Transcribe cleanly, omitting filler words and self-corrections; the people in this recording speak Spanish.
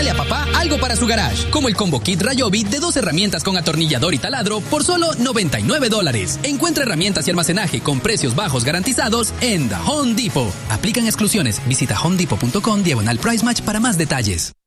Regálale a papá algo para su garage, como el Combo Kit Ryobi de 2 herramientas con atornillador y taladro por solo $99. Encuentra herramientas y almacenaje con precios bajos garantizados en The Home Depot. Aplican exclusiones. Visita homedepot.com/price match para más detalles.